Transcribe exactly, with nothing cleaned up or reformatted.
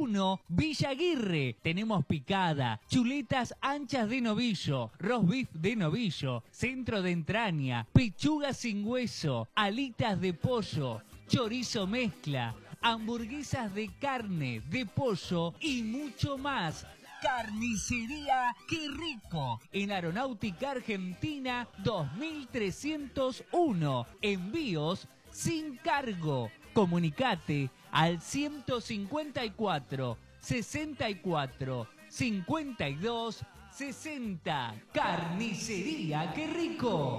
uno, Villa Aguirre. Tenemos picada, chuletas anchas de novillo, roast beef de novillo, centro de entraña, pechuga sin hueso, alitas de pollo, chorizo mezcla, hamburguesas de carne, de pollo y mucho más. Carnicería Qué Rico, en Aeronáutica Argentina dos mil trescientos uno. Envíos sin cargo. Comunicate al ciento cincuenta y cuatro, sesenta y cuatro, cincuenta y dos, sesenta. Carnicería Qué Rico.